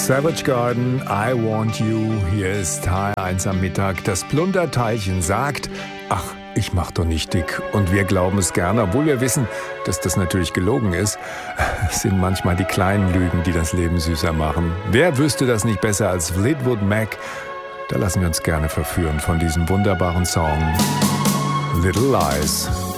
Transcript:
Savage Garden, I Want You. Hier ist H1 am Mittag. Das Plunderteilchen sagt, ach, ich mach doch nicht dick. Und wir glauben es gerne, obwohl wir wissen, dass das natürlich gelogen ist. Es sind manchmal die kleinen Lügen, die das Leben süßer machen. Wer wüsste das nicht besser als Fleetwood Mac? Da lassen wir uns gerne verführen von diesem wunderbaren Song Little Lies.